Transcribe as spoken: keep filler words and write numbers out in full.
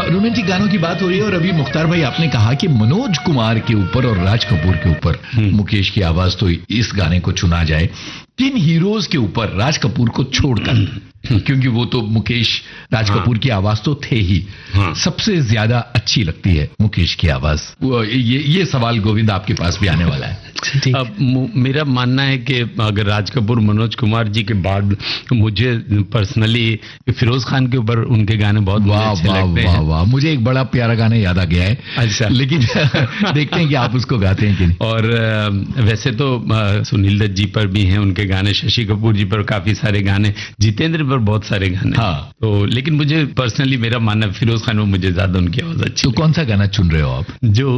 Romantic गानों की बात हो रही है और अभी मुख्तार भाई आपने कहा कि मनोज कुमार के ऊपर और राज कपूर के ऊपर मुकेश की आवाज तो इस गाने को चुना जाए, किन हीरोज के ऊपर राज कपूर को छोड़कर, क्योंकि वो तो मुकेश राज हाँ। कपूर की आवाज तो थे ही, हाँ। सबसे ज्यादा अच्छी लगती है मुकेश की आवाज? ये ये सवाल गोविंद आपके पास भी आने वाला है। अब मेरा मानना है कि अगर राज कपूर मनोज कुमार जी के बाद मुझे पर्सनली फिरोज खान के ऊपर उनके गाने बहुत वाह अच्छे वाह लगते वाह हैं। वाह, मुझे एक बड़ा प्यारा गाना याद आ गया है। अच्छा, लेकिन देखते हैं कि आप उसको गाते हैं कि नहीं। और वैसे तो सुनील दत्त जी पर भी हैं उनके गाने, शशि कपूर जी पर काफी सारे गाने, जितेंद्र पर बहुत सारे गाने, हाँ। तो लेकिन मुझे पर्सनली मेरा मानना फिरोज खान में मुझे ज्यादा उनकी आवाज अच्छी। तो कौन सा गाना चुन रहे हो आप? जो